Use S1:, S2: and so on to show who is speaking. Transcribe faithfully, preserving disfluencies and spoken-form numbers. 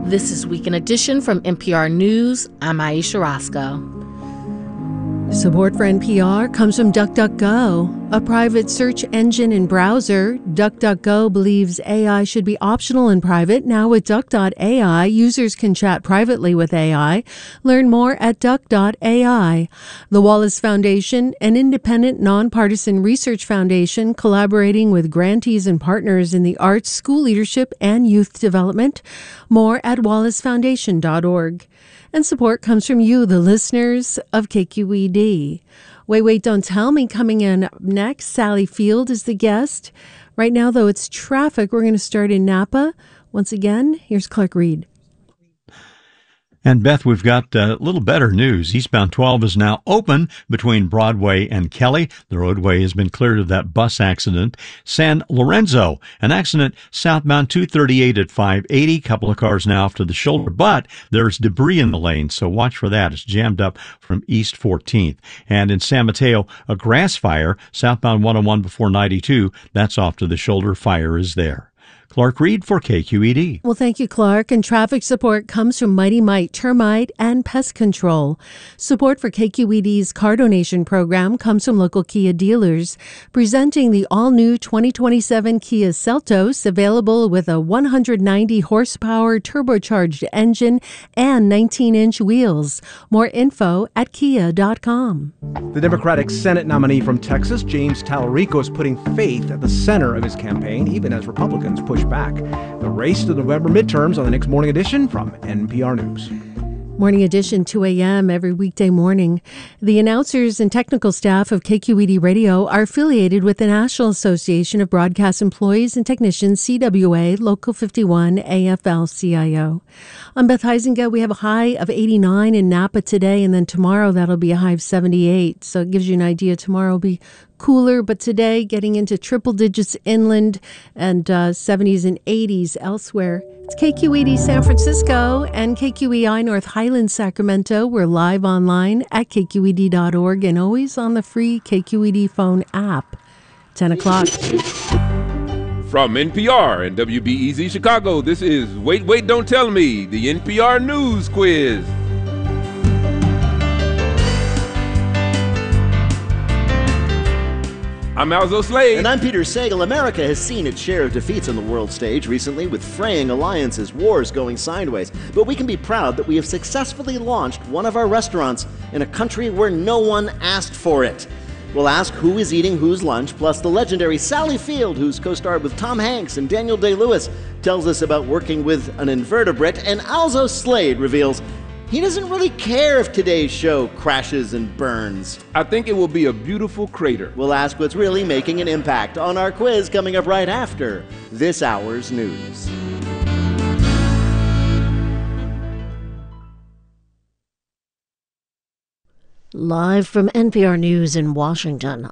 S1: This is Weekend Edition from N P R News. I'm Aisha Roscoe.
S2: Support for N P R comes from DuckDuckGo, a private search engine and browser. DuckDuckGo believes A I should be optional and private. Now with Duck dot A I, users can chat privately with A I. Learn more at Duck dot A I. The Wallace Foundation, an independent, nonpartisan research foundation collaborating with grantees and partners in the arts, school leadership, and youth development. More at wallace foundation dot org. And support comes from you, the listeners of K Q E D. Wait, Wait, Don't Tell Me coming in up next. Sally Field is the guest. Right now, though, it's traffic. We're going to start in Napa. Once again, here's Clark Reed.
S3: And Beth, we've got a little better news. Eastbound twelve is now open between Broadway and Kelly. The roadway has been cleared of that bus accident. San Lorenzo, an accident southbound two thirty-eight at five eighty. Couple of cars now off to the shoulder, but there's debris in the lane, so watch for that. It's jammed up from East fourteenth. And in San Mateo, a grass fire southbound one oh one before ninety-two. That's off to the shoulder. Fire is there. Clark Reed for K Q E D.
S2: Well, thank you, Clark. And traffic support comes from Mighty Mite Termite and Pest Control. Support for K Q E D's car donation program comes from local Kia dealers, presenting the all-new twenty twenty-seven Kia Seltos, available with a one hundred ninety horsepower turbocharged engine and nineteen inch wheels. More info at kia dot com.
S4: The Democratic Senate nominee from Texas, James Talarico, is putting faith at the center of his campaign, even as Republicans push back. The race to the November midterms on the next Morning Edition from N P R News.
S2: Morning Edition, two a.m. every weekday morning. The announcers and technical staff of K Q E D Radio are affiliated with the National Association of Broadcast Employees and Technicians, C W A, Local fifty-one, A F L C I O. I'm Beth Heisinger. We have a high of eighty-nine in Napa today, and then tomorrow that'll be a high of seventy-eight. So it gives you an idea. Tomorrow will be cooler, but today getting into triple digits inland and uh, seventies and eighties elsewhere. It's K Q E D San Francisco and K Q E I North Highlands, Sacramento. We're live online at K Q E D dot org and always on the free K Q E D phone app. ten o'clock.
S5: From N P R and W B E Z Chicago, this is Wait, Wait, Don't Tell Me, the N P R News Quiz. I'm Alzo Slade.
S6: And I'm Peter Sagal. America has seen its share of defeats on the world stage recently, with fraying alliances, wars going sideways. But we can be proud that we have successfully launched one of our restaurants in a country where no one asked for it. We'll ask who is eating whose lunch, plus the legendary Sally Field, who's co-starred with Tom Hanks and Daniel Day-Lewis, tells us about working with an invertebrate, and Alzo Slade reveals he doesn't really care if today's show crashes and burns.
S5: I think it will be a beautiful crater.
S6: We'll ask what's really making an impact on our quiz coming up right after this hour's news.
S7: Live from N P R News in Washington,